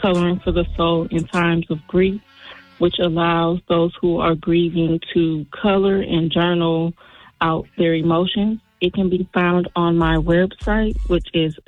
Coloring for the Soul in Times of Grief, which allows those who are grieving to color and journal out their emotions. It can be found on my website, which is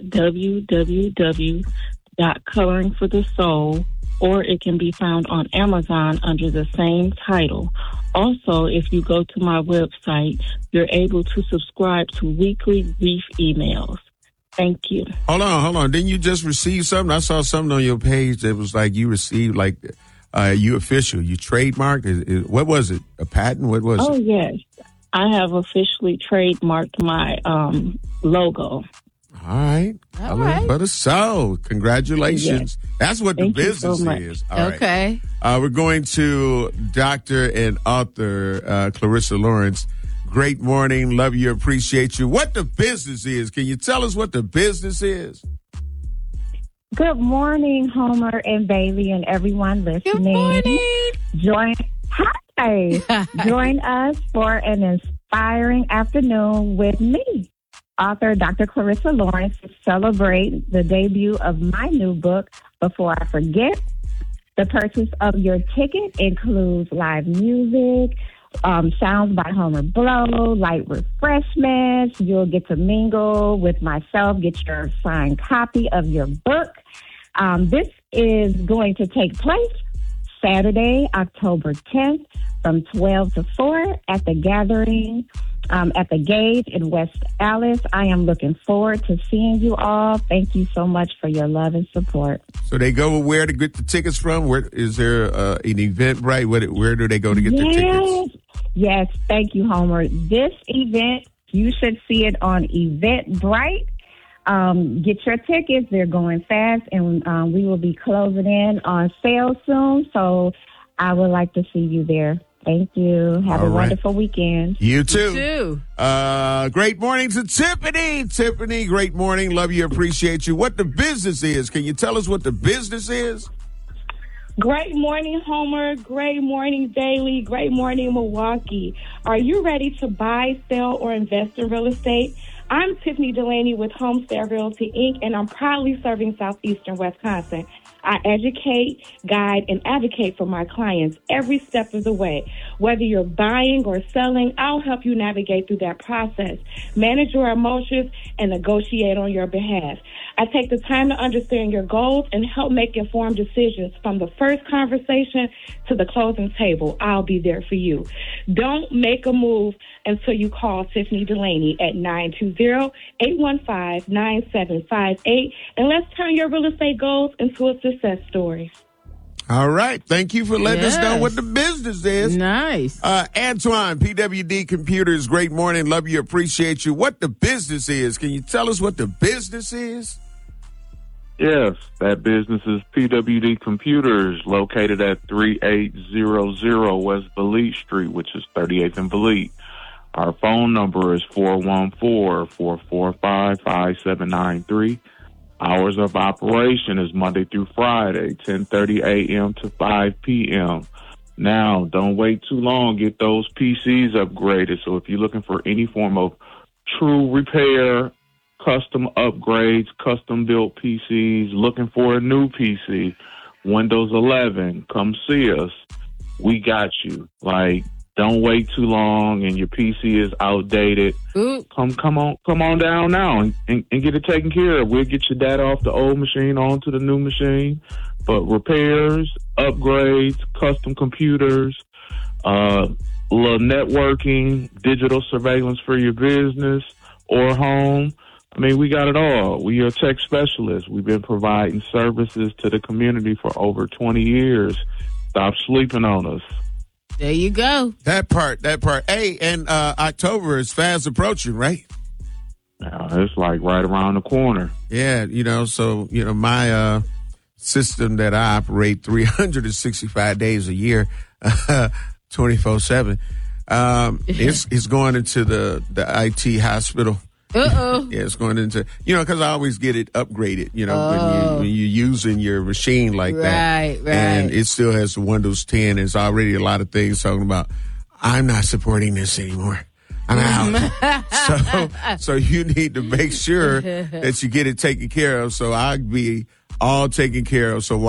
www.coloringforthesoul, or it can be found on Amazon under the same title. Also, if you go to my website, you're able to subscribe to weekly grief emails. Thank you. Hold on. Didn't you just receive something? I saw something on your page that was like you received, like, you official, you trademarked. What was it? A patent? What was it? Oh, yes. I have officially trademarked my logo. All right. For the soul. Congratulations. Yes. That's what the business is. All okay. Right. We're going to Dr. and author Clarissa Lawrence. Great morning. Love you. Appreciate you. What the business is. Can you tell us what the business is? Good morning, Homer and Bailey and everyone listening. Good morning. Join us for an inspiring afternoon with me, author Dr. Clarissa Lawrence, to celebrate the debut of my new book, Before I Forget. The purchase of your ticket includes live music, sounds by Homer Blow, light refreshments. You'll get to mingle with myself, get your signed copy of your book. This is going to take place Saturday, October 10th from 12 to 4 at the Gathering at the Gage in West Allis. I am looking forward to seeing you all. Thank you so much for your love and support. So they go where to get the tickets from? Where is there an Eventbrite? Where do they go to get the tickets? Yes, thank you, Homer. This event, you should see it on Eventbrite. Get your tickets. They're going fast, and we will be closing in on sale soon. So I would like to see you there. Thank you. Have a wonderful weekend. You too. You too. Great morning to Tiffany. Tiffany, great morning. Love you. Appreciate you. What the business is. Can you tell us what the business is? Great morning, Homer. Great morning, Daily. Great morning, Milwaukee. Are you ready to buy, sell, or invest in real estate? I'm Tiffany Delaney with Homestead Realty, Inc., and I'm proudly serving southeastern Wisconsin. I educate, guide, and advocate for my clients every step of the way. Whether you're buying or selling, I'll help you navigate through that process, manage your emotions, and negotiate on your behalf. I take the time to understand your goals and help make informed decisions from the first conversation to the closing table. I'll be there for you. Don't make a move until you call Tiffany Delaney at 920-815-9758, and let's turn your real estate goals into a success story. All right. Thank you for letting us know what the business is. Nice. Antoine, PWD Computers, great morning. Love you. Appreciate you. What the business is. Can you tell us what the business is? Yes, that business is PWD Computers, located at 3800 West Valete Street, which is 38th and Valete. Our phone number is 414-445-5793. Hours of operation is Monday through Friday, 10:30 a.m. to 5 p.m. Now, don't wait too long. Get those PCs upgraded. So if you're looking for any form of true repair, custom upgrades, custom-built PCs, looking for a new PC, Windows 11, come see us. We got you. Like, don't wait too long and your PC is outdated. Ooh. Come on down now and get it taken care of. We'll get your data off the old machine onto the new machine. But repairs, upgrades, custom computers, little networking, digital surveillance for your business or home. I mean, we got it all. We are tech specialists. We've been providing services to the community for over 20 years. Stop sleeping on us. There you go. That part. Hey, and October is fast approaching, right? Now, it's like right around the corner. Yeah, so, my system that I operate 365 days a year, 24/7, it's going into the IT hospital. Uh-oh. Yeah, it's going into, because I always get it upgraded, when you're using your machine like that. Right. And it still has the Windows 10. There's already a lot of things talking about, I'm not supporting this anymore. I'm out. So you need to make sure that you get it taken care of. So I'll be all taken care of. So